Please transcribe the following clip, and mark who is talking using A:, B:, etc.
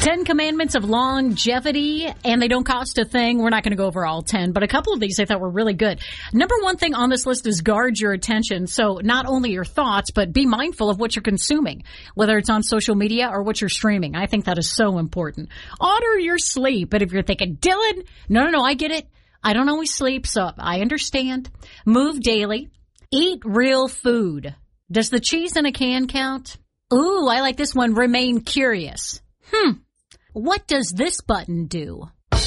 A: 10 Commandments of Longevity, and they don't cost a thing. We're not going to go over all 10, but a couple of these I thought were really good. Number one thing on this list is guard your attention. So not only your thoughts, but be mindful of what you're consuming, whether it's on social media or what you're streaming. I think that is so important. Honor your sleep. But if you're thinking, Dylan, no, I get it. I don't always sleep, so I understand. Move daily. Eat real food. Does the cheese in a can count? Ooh, I like this one. Remain curious. What does this button do?